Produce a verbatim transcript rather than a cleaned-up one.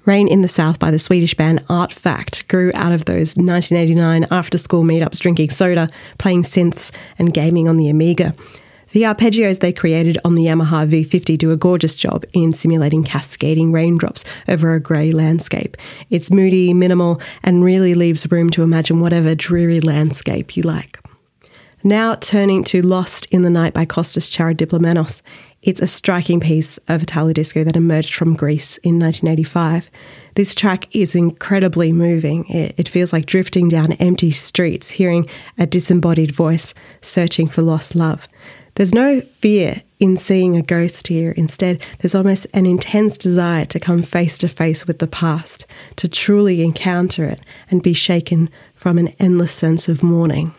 Rain in the South by the Swedish band Art Fact grew out of those nineteen eighty-nine after-school meetups drinking soda, playing synths and gaming on the Amiga. The arpeggios they created on the Yamaha V fifty do a gorgeous job in simulating cascading raindrops over a grey landscape. It's moody, minimal, and really leaves room to imagine whatever dreary landscape you like. Now turning to Lost in the Night by Kostas Charadiplomenos. It's a striking piece of Italo disco that emerged from Greece in nineteen eighty-five. This track is incredibly moving. It, it feels like drifting down empty streets, hearing a disembodied voice searching for lost love. There's no fear in seeing a ghost here. Instead, there's almost an intense desire to come face to face with the past, to truly encounter it and be shaken from an endless sense of mourning.